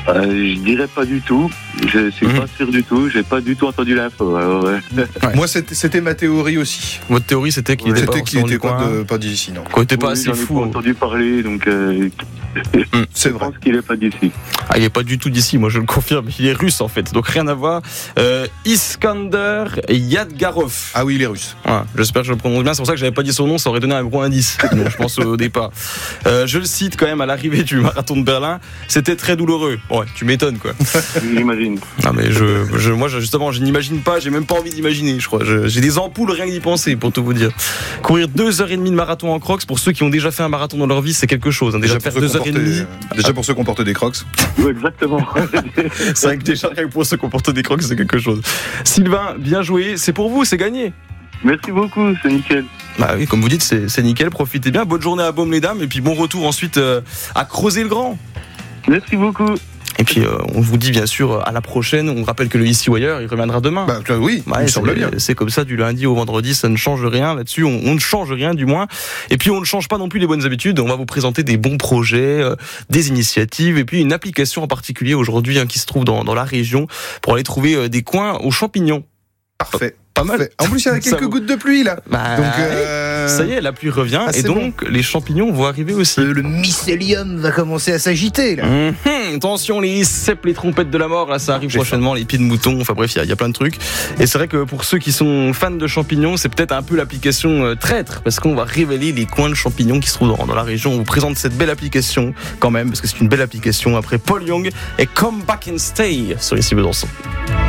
Je dirais pas du tout. Je suis pas sûr du tout. J'ai pas du tout entendu l'info. Alors, Ouais. Moi, c'était ma théorie aussi. Votre théorie, c'était qu'il était pas d'ici, non. Qu'on était pas assez j'en ai fou. pas entendu parler, donc C'est je vrai. pense qu'il est pas d'ici. Ah, il est pas du tout d'ici, moi je le confirme. Il est russe en fait, donc rien à voir. Iskander Yadgarov. Ah oui, il est russe. Voilà, j'espère que je le prononce bien. C'est pour ça que j'avais pas dit son nom, ça aurait donné un gros indice. Donc, je pense au départ. Je le cite quand même à l'arrivée du marathon de Berlin. C'était très douloureux. Ouais, tu m'étonnes quoi. J'imagine. Non mais moi justement, je n'imagine pas. J'ai même pas envie d'imaginer. Je crois. J'ai des ampoules rien que d'y penser pour tout vous dire. Courir 2h30 de marathon en Crocs pour ceux qui ont déjà fait un marathon dans leur vie, c'est quelque chose. Hein. Déjà faire 2h30. Déjà pour ceux qui ont porté des Crocs. Oui, exactement. C'est vrai que déjà rien que pour ceux qui ont porté des Crocs, c'est quelque chose. Sylvain, bien joué. C'est pour vous, c'est gagné. Merci beaucoup, c'est nickel. Bah oui, comme vous dites, c'est nickel. Profitez bien. Bonne journée à Baume les dames et puis bon retour ensuite à Creuser le Grand. Merci beaucoup. Et puis on vous dit bien sûr à la prochaine. On rappelle que le Ici ou Ailleurs, il reviendra demain. Bah oui, il me semble bien. C'est comme ça du lundi au vendredi, ça ne change rien là-dessus. On ne change rien du moins. Et puis on ne change pas non plus les bonnes habitudes. On va vous présenter des bons projets, des initiatives et puis une application en particulier aujourd'hui qui se trouve dans la région pour aller trouver des coins aux champignons. Parfait. Pas mal. En plus, il y a quelques gouttes de pluie là. Bah, donc ça y est, la pluie revient et donc les champignons vont arriver aussi. Le mycélium va commencer à s'agiter là. Attention, les cèpes, les trompettes de la mort, là ça arrive prochainement, les pieds de mouton, enfin bref, il y a plein de trucs. Et c'est vrai que pour ceux qui sont fans de champignons, c'est peut-être un peu l'application traître, parce qu'on va révéler les coins de champignons qui se trouvent dans la région. On vous présente cette belle application quand même, parce que c'est une belle application après Paul Young et Come Back and Stay sur Ici Besançon.